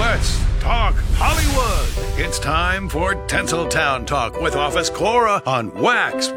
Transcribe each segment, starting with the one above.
Let's talk Hollywood. It's time for Tinseltown Talk with Office Cora on Wax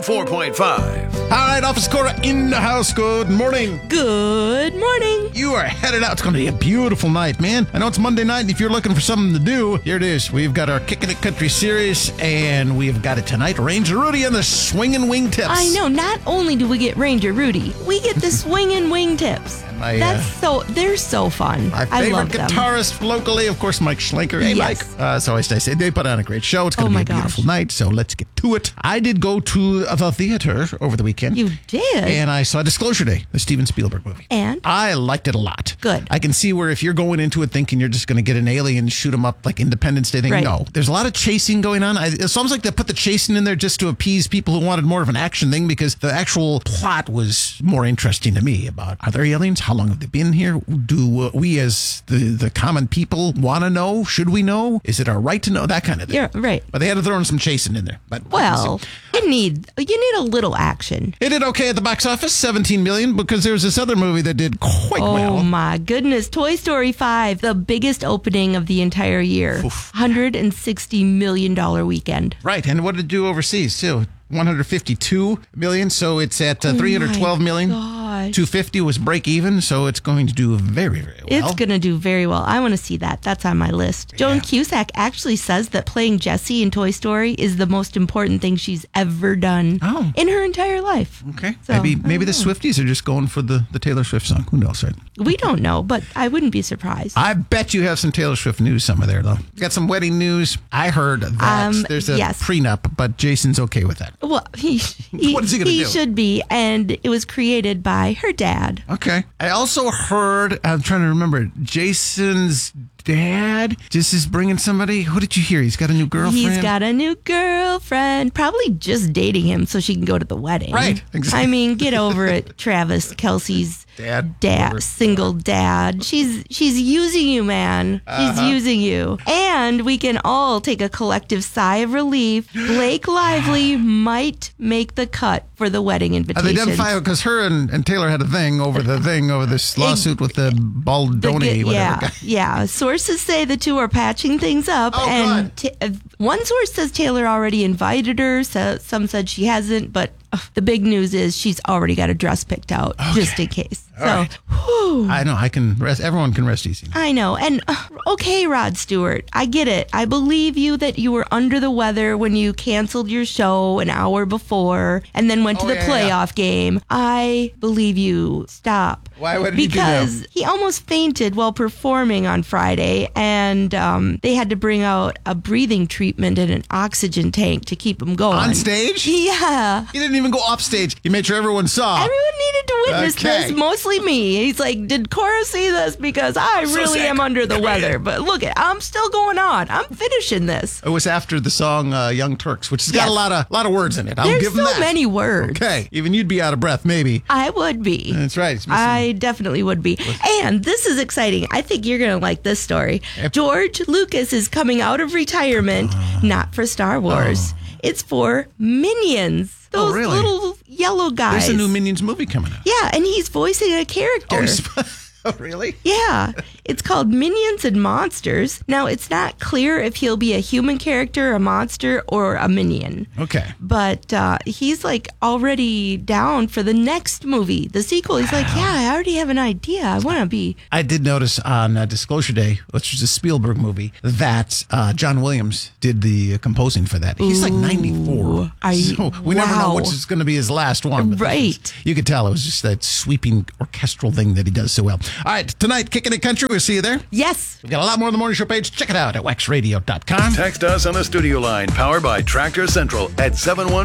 104.5. All right, Office Cora in the house. Good morning. Good morning. You are headed out. It's going to be a beautiful night, man. I know it's Monday night, and if you're looking for something to do, here it is. We've got our Kickin' It Country series, and we've got it tonight. Ranger Rudy and the Swingin' Wing Tips. I know. Not only do we get Ranger Rudy, we get the Swingin' Wing Tips. They're so fun. My I favorite love them. guitarist locally, of course, Mike Schlenker. Hey, Yes. Mike. It's always nice. They put on a great show. It's going to be a beautiful night, so let's get to it. I did go to the theater over the weekend. You did? And I saw Disclosure Day, the Steven Spielberg movie. And? I liked it a lot. Good. I can see where if you're going into it thinking you're just going to get an alien, shoot him up like Independence Day thing, Right. No. There's a lot of chasing going on. It's almost like they put the chasing in there just to appease people who wanted more of an action thing, because the actual plot was more interesting to me about, are there aliens? How long have they been here? Do we as the common people want to know? Should we know? Is it our right to know? That kind of thing. Yeah, right. But they had to throw in some chasing in there. But Well, you need a little action. it did okay at the box office, 17 million, because there was this other movie that did quite well. Oh my goodness. Toy Story 5, the biggest opening of the entire year. $160 million weekend. Right, and what did it do overseas too? 152 million, so it's at 312 million. God. 250 was break even, so it's going to do very, very well. It's going to do very well. I want to see that. That's on my list. Joan Cusack actually says that playing Jessie in Toy Story is the most important thing she's ever done in her entire life. Okay, So, maybe the Swifties are just going for the Taylor Swift song. Who knows, right? We don't know, but I wouldn't be surprised. I bet you have some Taylor Swift news somewhere there, though. Got some wedding news. I heard that there's a prenup, but Jason's okay with that. Well, he What is he gonna do? He should be, and it was created by her dad. Okay. I also heard, I'm trying to remember, Jason's dad just is bringing somebody. Who did you hear? He's got a new girlfriend? He's got a new girlfriend, probably just dating him so she can go to the wedding. Right, exactly. I mean, get over it, Travis Kelce's Dad, single dad. She's using you, man. She's using you. And we can all take a collective sigh of relief. Blake Lively might make the cut for the wedding invitation. They didn't file because her and Taylor had a thing over this lawsuit with the Baldoni, whatever guy. Yeah. Sources say the two are patching things up, one source says Taylor already invited her. So some said she hasn't, but the big news is she's already got a dress picked out just in case. Whew. I know. I can rest. Everyone can rest easy. I know. And okay, Rod Stewart, I get it. I believe you that you were under the weather when you canceled your show an hour before and then went to the playoff game. I believe you. Stop. Why would he do that? Because he almost fainted while performing on Friday, and they had to bring out a breathing treatment and an oxygen tank to keep him going. On stage? Yeah. He didn't even go off stage. He made sure everyone saw. Everyone needed to witness this, mostly me. He's like, did Cora see this? Because I really am under the weather. But look, I'm still going on. I'm finishing this. It was after the song Young Turks, which has got a lot of words in it. I'll give them that. There's so many words. Okay. Even you'd be out of breath, maybe. I would be. That's right. I definitely would be. And this is exciting. I think you're going to like this story. George Lucas is coming out of retirement, not for Star Wars. It's for Minions. Those little yellow guys. There's a new Minions movie coming out. Yeah, and he's voicing a character. Oh, really? Yeah. It's called Minions and Monsters. Now, it's not clear if he'll be a human character, a monster, or a minion. Okay. But he's like already down for the next movie, the sequel. He's like, yeah, I already have an idea. I want to be. I did notice on Disclosure Day, which was a Spielberg movie, that John Williams did the composing for that. He's like 94. So we never know which is going to be his last one. Right. You could tell it was just that sweeping orchestral thing that he does so well. All right, tonight, Kickin' It Country. We'll see you there. Yes. We've got a lot more on the morning show page. Check it out at waxradio.com. Text us on the studio line, powered by Tractor Central at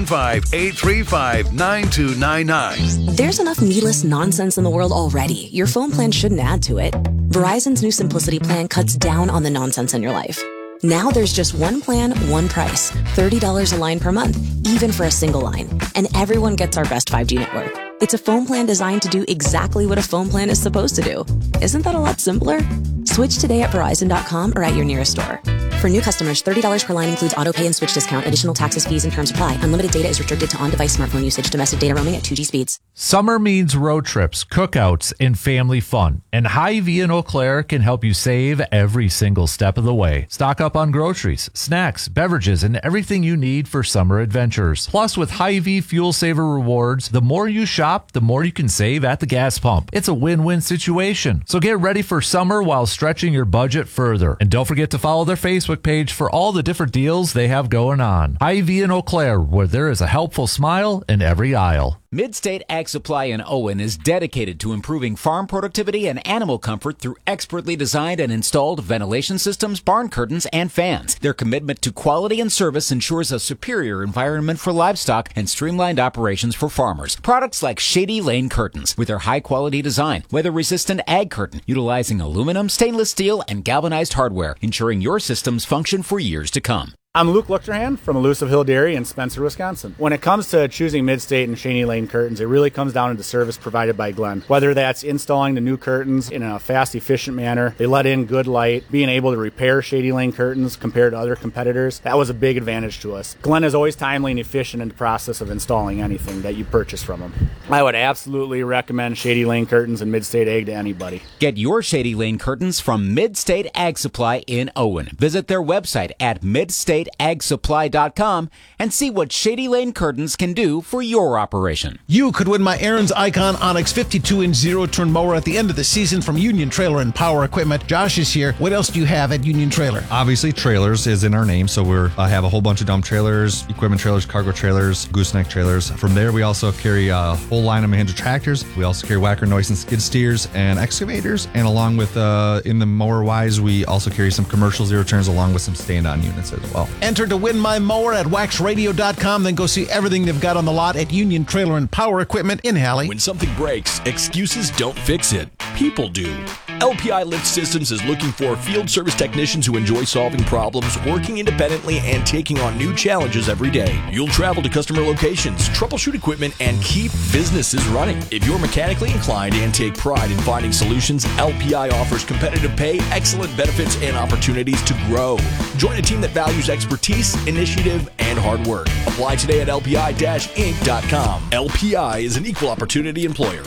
715-835-9299. There's enough needless nonsense in the world already. Your phone plan shouldn't add to it. Verizon's new Simplicity plan cuts down on the nonsense in your life. Now there's just one plan, one price. $30 a line per month, even for a single line. And everyone gets our best 5G network. It's a phone plan designed to do exactly what a phone plan is supposed to do. Isn't that a lot simpler? Switch today at Verizon.com or at your nearest store. For new customers, $30 per line includes auto pay and switch discount. Additional taxes, fees, and terms apply. Unlimited data is restricted to on-device smartphone usage. Domestic data roaming at 2G speeds. Summer means road trips, cookouts, and family fun. And Hy-Vee in Eau Claire can help you save every single step of the way. Stock up on groceries, snacks, beverages, and everything you need for summer adventures. Plus, with Hy-Vee Fuel Saver rewards, the more you shop, the more you can save at the gas pump. It's a win-win situation. So get ready for summer while stretching your budget further. And don't forget to follow their Facebook page for all the different deals they have going on. Hy-Vee in Eau Claire, where there is a helpful smile in every aisle. Midstate Ag Supply in Owen is dedicated to improving farm productivity and animal comfort through expertly designed and installed ventilation systems, barn curtains, and fans. Their commitment to quality and service ensures a superior environment for livestock and streamlined operations for farmers. Products like Shady Lane Curtains, with their high-quality design, weather-resistant ag curtain, utilizing aluminum, stainless steel, and galvanized hardware, ensuring your systems function for years to come. I'm Luke Luchterhan from Elusive Hill Dairy in Spencer, Wisconsin. When it comes to choosing Midstate and Shady Lane curtains, it really comes down to the service provided by Glenn. Whether that's installing the new curtains in a fast, efficient manner, they let in good light, being able to repair Shady Lane curtains compared to other competitors, that was a big advantage to us. Glenn is always timely and efficient in the process of installing anything that you purchase from him. I would absolutely recommend Shady Lane curtains and Midstate Ag to anybody. Get your Shady Lane curtains from Midstate Ag Supply in Owen. Visit their website at midstateagsupply.com and see what Shady Lane curtains can do for your operation. You could win my Aaron's Icon Onyx 52-inch zero-turn mower at the end of the season from Union Trailer and Power Equipment. Josh is here. What else do you have at Union Trailer? Obviously, trailers is in our name, so we have a whole bunch of dump trailers, equipment trailers, cargo trailers, gooseneck trailers. From there, we also carry a whole line of Mahindra tractors. We also carry Wacker Neuson skid steers and excavators, and along with in the mower-wise, we also carry some commercial zero-turns along with some stand-on units as well. Enter to win my mower at waxradio.com, then go see everything they've got on the lot at Union Trailer and Power Equipment in Halley. When something breaks, excuses don't fix it. People do. LPI Lift Systems is looking for field service technicians who enjoy solving problems, working independently, and taking on new challenges every day. You'll travel to customer locations, troubleshoot equipment, and keep businesses running. If you're mechanically inclined and take pride in finding solutions, LPI offers competitive pay, excellent benefits, and opportunities to grow. Join a team that values expertise, initiative, and hard work. Apply today at lpi-inc.com. LPI is an equal opportunity employer.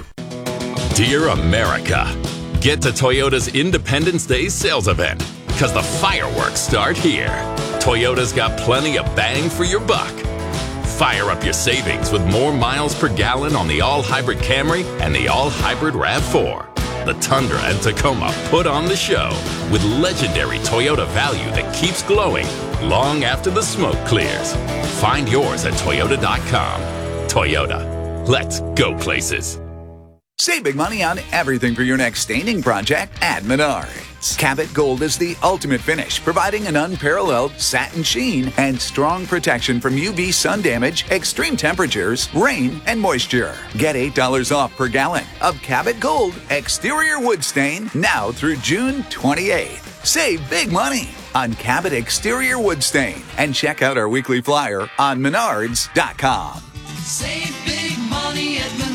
Dear America, get to Toyota's Independence Day sales event, because the fireworks start here. Toyota's got plenty of bang for your buck. Fire up your savings with more miles per gallon on the all-hybrid Camry and the all-hybrid RAV4. The Tundra and Tacoma put on the show with legendary Toyota value that keeps glowing long after the smoke clears. Find yours at Toyota.com. Toyota, let's go places. Save big money on everything for your next staining project at Menards. Cabot Gold is the ultimate finish, providing an unparalleled satin sheen and strong protection from UV sun damage, extreme temperatures, rain, and moisture. Get $8 off per gallon of Cabot Gold exterior wood stain now through June 28th. Save big money on Cabot exterior wood stain and check out our weekly flyer on Menards.com. Save big money at Menards.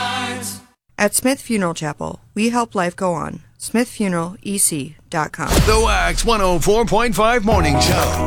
At Smith Funeral Chapel, we help life go on. SmithFuneralEC.com. The Wax 104.5 Morning Show.